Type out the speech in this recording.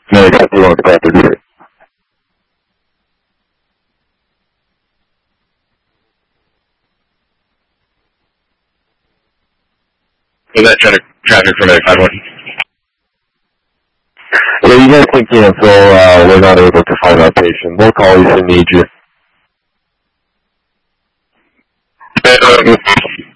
No, exactly what the crap to do. Was that traffic from 851? Yeah, you guys can cancel. We're not able to find our patient. We'll call you if we need you.